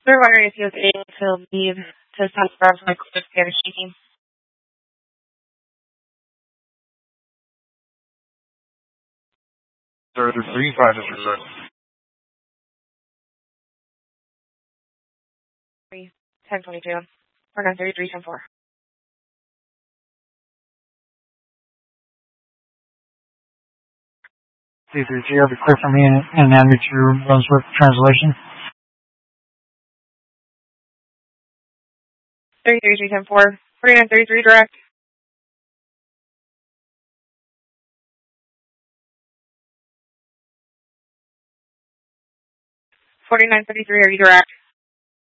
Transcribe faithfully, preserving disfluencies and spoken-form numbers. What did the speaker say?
Third wire is able to leave to South Browns like the Spanish speaking. Third three five is reserved. Three ten twenty two. Four nine thirty three ten four. C three G, I'll be clear for me and, and add me to Brunswick translation. Thirty three three ten four. Forty nine thirty three direct. Forty nine thirty three, are you direct?